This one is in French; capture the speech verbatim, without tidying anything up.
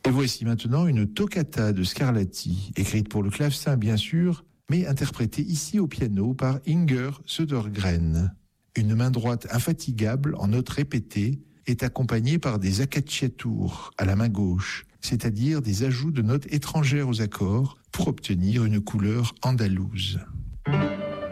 Et voici maintenant une toccata de Scarlatti, écrite pour le clavecin bien sûr, mais interprétée ici au piano par Inger Södergren. Une main droite infatigable en notes répétées est accompagnée par des accaciatours à la main gauche, c'est-à-dire des ajouts de notes étrangères aux accords pour obtenir une couleur andalouse.